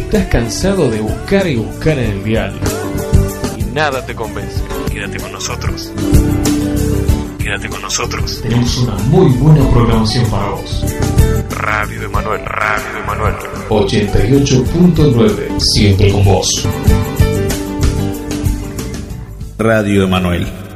estás cansado de buscar y buscar en el dial y nada te convence, quédate con nosotros. Quédate con nosotros. tenemos una muy buena programación para vos. Radio Emanuel, Radio Emanuel. 88.9, siempre con vos. Radio Emanuel.